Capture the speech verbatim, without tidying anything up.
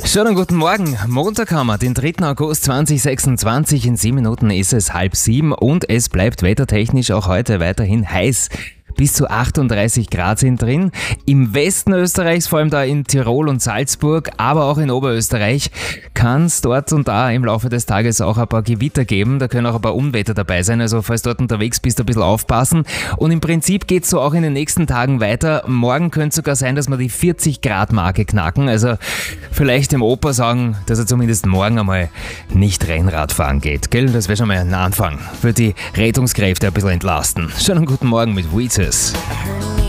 Schönen guten Morgen. Montag haben wir, den dritten August zweitausendsechsundzwanzig. In sieben Minuten ist es halb sieben und es bleibt wettertechnisch auch heute weiterhin heiß. Bis zu achtunddreißig Grad sind drin. Im Westen Österreichs, vor allem da in Tirol und Salzburg, aber auch in Oberösterreich, kann es dort und da im Laufe des Tages auch ein paar Gewitter geben. Da können auch ein paar Unwetter dabei sein, also falls du dort unterwegs bist, ein bisschen aufpassen. Und im Prinzip geht es so auch in den nächsten Tagen weiter. Morgen könnte es sogar sein, dass wir die vierzig Grad Marke knacken. Also vielleicht dem Opa sagen, dass er zumindest morgen einmal nicht Rennrad fahren geht. Gell? Das wäre schon mal ein Anfang. Für die Rettungskräfte ein bisschen entlasten. Schönen guten Morgen mit Weezers. I heard